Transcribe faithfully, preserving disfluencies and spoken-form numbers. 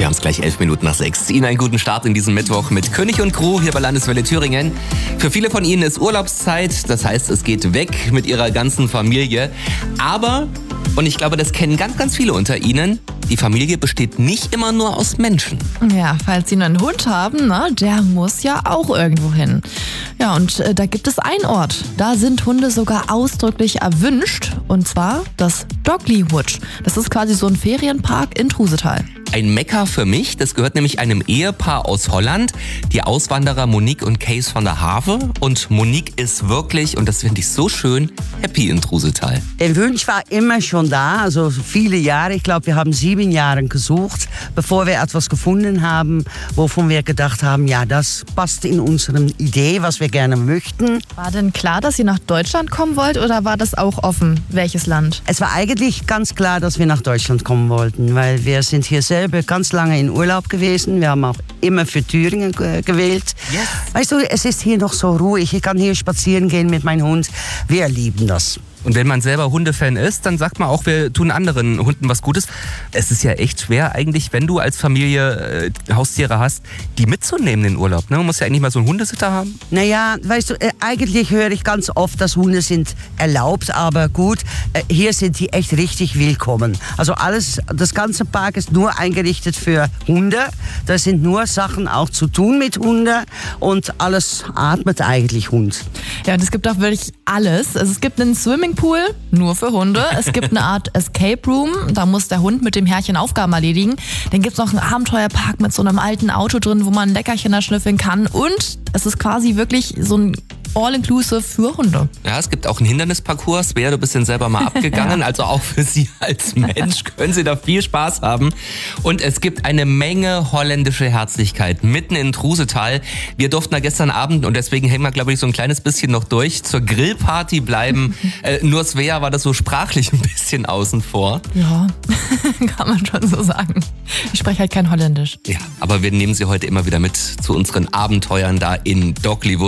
Wir haben es gleich elf Minuten nach sechs. Ihnen einen guten Start in diesem Mittwoch mit König und Crew hier bei Landeswelle Thüringen. Für viele von Ihnen ist Urlaubszeit, das heißt, es geht weg mit Ihrer ganzen Familie. Aber, und ich glaube, das kennen ganz, ganz viele unter Ihnen, die Familie besteht nicht immer nur aus Menschen. Ja, falls Sie einen Hund haben, na, der muss ja auch irgendwo hin. Ja, und äh, da gibt es einen Ort, da sind Hunde sogar ausdrücklich erwünscht, und zwar das Doglywood. Das ist quasi so ein Ferienpark in Trusetal. Ein Mekka für mich, das gehört nämlich einem Ehepaar aus Holland, die Auswanderer Monique und Kees van der Have. Und Monique ist wirklich, und das finde ich so schön, happy in Trusetal. Der Wunsch war immer schon da, also viele Jahre. Ich glaube, wir haben sieben Jahre gesucht, bevor wir etwas gefunden haben, wovon wir gedacht haben, ja, das passt in unsere Idee, was wir gerne möchten. War denn klar, dass ihr nach Deutschland kommen wollt, oder war das auch offen, welches Land? Es war eigentlich ganz klar, dass wir nach Deutschland kommen wollten, weil wir sind hier selber ganz lange in Urlaub gewesen. Wir haben auch immer für Thüringen ge- gewählt. Yes. Weißt du, es ist hier noch so ruhig. Ich kann hier spazieren gehen mit meinem Hund. Wir lieben das. Und wenn man selber Hundefan ist, dann sagt man auch, wir tun anderen Hunden was Gutes. Es ist ja echt schwer eigentlich, wenn du als Familie äh, Haustiere hast, die mitzunehmen in den Urlaub. Ne? Man muss ja eigentlich mal so einen Hundesitter haben. Naja, weißt du, äh, eigentlich höre ich ganz oft, dass Hunde sind erlaubt, aber gut, äh, hier sind die echt richtig willkommen. Also alles, das ganze Park ist nur eingerichtet für Hunde. Da sind nur Sachen auch zu tun mit Hunden und alles atmet eigentlich Hund. Ja, und es gibt auch wirklich alles. Also es gibt einen Swimmingpool, nur für Hunde. Es gibt eine Art Escape Room, da muss der Hund mit dem Herrchen Aufgaben erledigen. Dann gibt es noch einen Abenteuerpark mit so einem alten Auto drin, wo man ein Leckerchen erschnüffeln kann. Und es ist quasi wirklich so ein All-Inclusive für Hunde. Ja, es gibt auch einen Hindernisparcours. Svea, du bist den selber mal abgegangen. Ja. Also auch für Sie als Mensch können Sie da viel Spaß haben. Und es gibt eine Menge holländische Herzlichkeit mitten in Trusetal. Wir durften da gestern Abend, und deswegen hängen wir, glaube ich, so ein kleines bisschen noch durch, zur Grillparty bleiben. äh, nur Svea war das so sprachlich ein bisschen außen vor. Ja, kann man schon so sagen. Ich spreche halt kein Holländisch. Ja, aber wir nehmen Sie heute immer wieder mit zu unseren Abenteuern da in Doglywood.